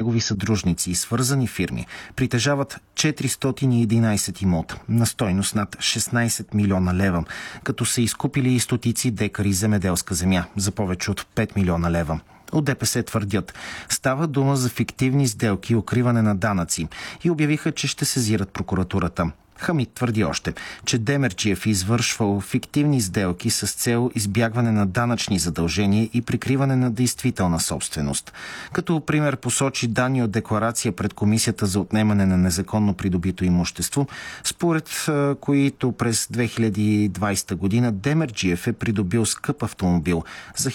негови съдружници и свързани фирми притежават 411 имота на стойност над 16 милиона лева, като са изкупили и стотици декари земеделска земя за повече от 5 милиона лева. От ДПС твърдят, става дума за фиктивни сделки и укриване на данъци и обявиха, че ще сезират прокуратурата. Хамид твърди още, че Демерджиев извършвал фиктивни сделки с цел избягване на данъчни задължения и прикриване на действителна собственост. Като пример посочи данни от декларация пред Комисията за отнемане на незаконно придобито имущество, според които през 2020 година Демерджиев е придобил скъп автомобил за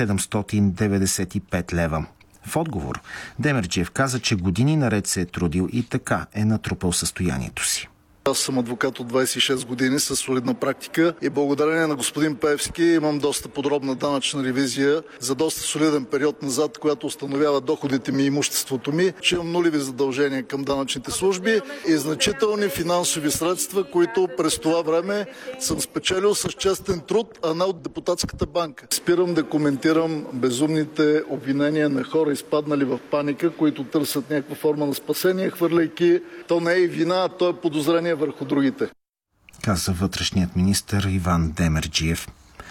1795 лева. В отговор Демерджиев каза, че години наред се е трудил и така е натрупал състоянието си. Аз съм адвокат от 26 години с солидна практика и благодарение на господин Пеевски имам доста подробна данъчна ревизия за доста солиден период назад, която установява доходите ми и имуществото ми, че имам нулеви задължения към данъчните служби и значителни финансови средства, които през това време съм спечелил с честен труд, а не от депутатската банка. Спирам да коментирам безумните обвинения на хора, изпаднали в паника, които търсят някаква форма на спасение, хвърляйки то не е вина, а то е подозрение върху другите. Каза вътрешният министър Иван Демерджиев.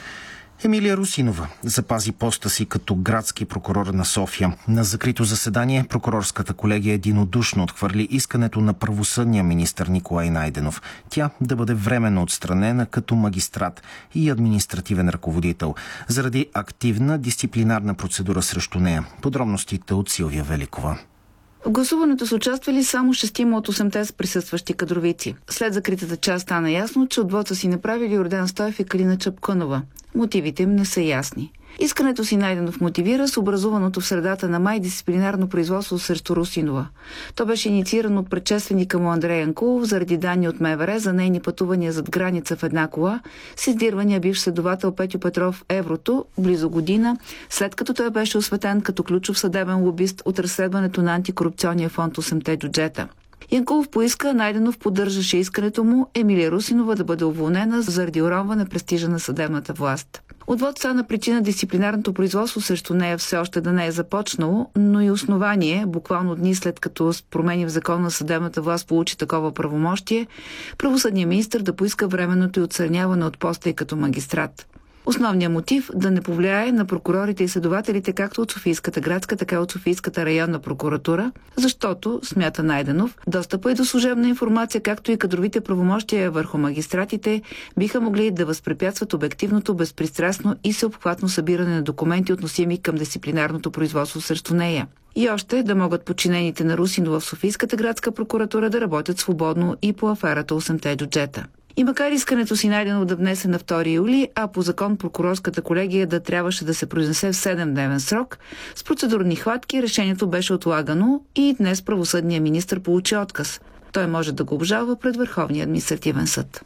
Емилия Русинова запази поста си като градски прокурор на София. На закрито заседание прокурорската колегия единодушно отхвърли искането на правосъдния министър Николай Найденов. Тя да бъде временно отстранена като магистрат и административен ръководител заради активна дисциплинарна процедура срещу нея. Подробностите от Силвия Великова. В гласуването са участвали само 6 от 8-те присъстващи кадровици. След закритата част стана ясно, че от вота си направили Йордан Стоев и Калина Чапкънова. Мотивите им не са ясни. Искането си Найденов мотивира с образуваното в средата на май дисциплинарно производство срещу Русинова. То беше инициирано от предшественика му Андрей Янкулов заради данни от МВР за нейни пътувания зад граница в една кола с издирвания бивш следовател Петю Петров Еврото близо година, след като той беше осветен като ключов съдебен лобист от разследването на антикорупционния фонд 8-те джуджета. Янкулов поиска, Найденов поддържаше искането му Емилия Русинова да бъде уволнена заради уронване престижа на съдебната власт. Отвод стана причина дисциплинарното производство срещу нея все още да не е започнало, но и основание, буквално дни след като с промени в закона на съдебната власт получи такова правомощие, правосъдният министър да поиска временното й отстраняване от поста и като магистрат. Основният мотив да не повлияе на прокурорите и следователите както от Софийската градска, така и от Софийската районна прокуратура, защото, смята Найденов, достъпа и до служебна информация, както и кадровите правомощия върху магистратите, биха могли да възпрепятстват обективното, безпристрастно и всеобхватно събиране на документи, относими към дисциплинарното производство срещу нея. И още да могат подчинените на Русинова в Софийската градска прокуратура да работят свободно и по аферата 8-те джуджета. И макар искането си Найденов да внесе на 2 юли, а по закон прокурорската колегия да трябваше да се произнесе в 7-дневен срок, с процедурни хватки решението беше отлагано и днес правосъдният министър получи отказ. Той може да го обжалва пред Върховния административен съд.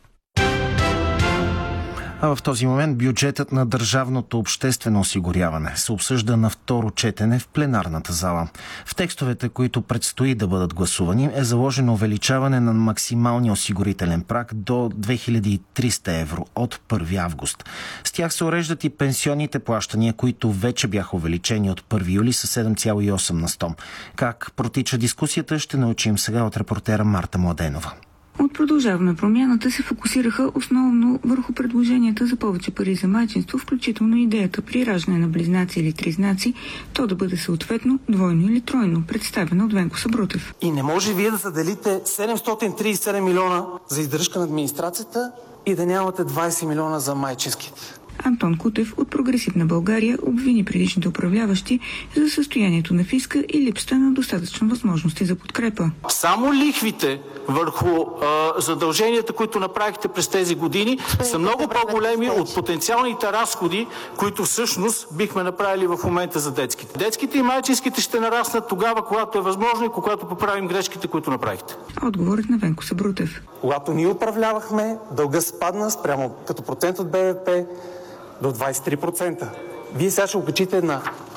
А в този момент бюджетът на държавното обществено осигуряване се обсъжда на второ четене в пленарната зала. В текстовете, които предстои да бъдат гласувани, е заложено увеличаване на максималния осигурителен праг до 2300 евро от 1 август. С тях се уреждат и пенсионните плащания, които вече бяха увеличени от 1 юли с 7,8 на 100. Как протича дискусията, ще научим сега от репортера Марта Младенова. От Продължаваме промяната се фокусираха основно върху предложенията за повече пари за майчинство, включително идеята при раждане на близнаци или тризнаци, то да бъде съответно двойно или тройно, представено от Венко Сабрутев. И не може вие да заделите 737 милиона за издръжка на администрацията и да нямате 20 милиона за майчинските. Антон Кутев от Прогресивна България обвини предишните управляващи за състоянието на фиска и липсата на достатъчно възможности за подкрепа. Само лихвите върху задълженията, които направихте през тези години, са много по-големи от потенциалните разходи, които всъщност бихме направили в момента за детските. Детските и майчинските ще нараснат тогава, когато е възможно и когато поправим грешките, които направихте. Отговорът на Венко Сабрутев. Когато ние управлявахме, дълга спадна спрямо като процент от БВП до 23%. Вие сега ще окачите на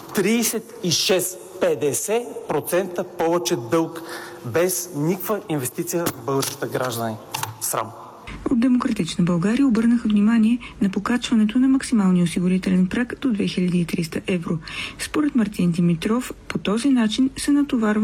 36-50% повече дълг без никаква инвестиция в българските граждани. Срам. От Демократична България обърнаха внимание на покачването на максималния осигурителен праг до 2300 евро. Според Мартин Димитров, по този начин се натоварва